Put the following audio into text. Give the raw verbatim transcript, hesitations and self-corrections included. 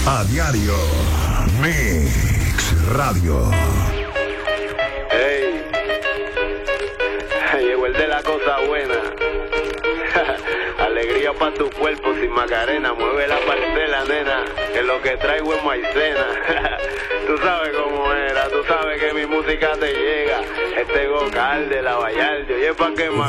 A diario. Mix Radio. Hey, llegó el de la cosa buena. Alegría para tu cuerpo sin Macarena. Mueve la parcela, nena, que lo que traigo es maicena. Tú sabes cómo era, tú sabes que mi música te llega. Este vocal de la Vallarta, y es pa' que más.